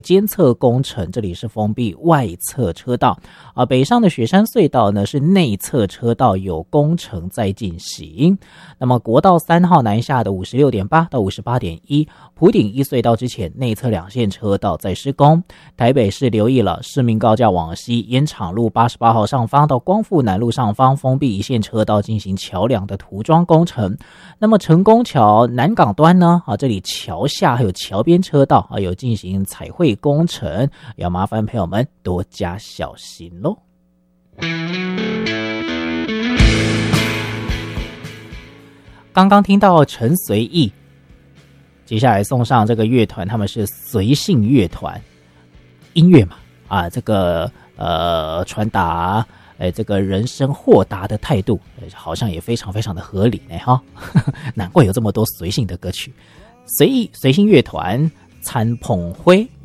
监测工程，这里是封闭外侧车道北上的雪山隧道呢是内侧车道有工程在进行。那么国道3号南下的 56.8 到 58.1 埔顶一隧道之前内侧2线车道在施工。台北市留意了市民高架往西烟厂路88号上方到光复南路上方封闭一线车道进行桥梁的涂装工程。那么成功桥南港端呢这里桥下还有桥边车道有进行彩绘工程，要麻烦朋友们多加小心咯。刚刚听到陈随意，接下来送上这个乐团，他们是随性乐团，音乐嘛这个传达这个人生豁达的态度，好像也非常非常的合理呢哈，难怪有这么多随性的歌曲。随性乐团参捧灰。